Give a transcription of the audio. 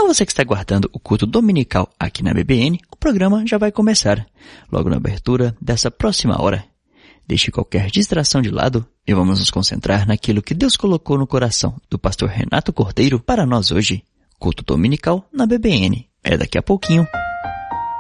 Para você que está aguardando o culto dominical aqui na BBN, o programa já vai começar, logo na abertura dessa próxima hora. Deixe qualquer distração de lado e vamos nos concentrar naquilo que Deus colocou no coração do pastor Renato Cordeiro para nós hoje. Culto dominical na BBN. É daqui a pouquinho.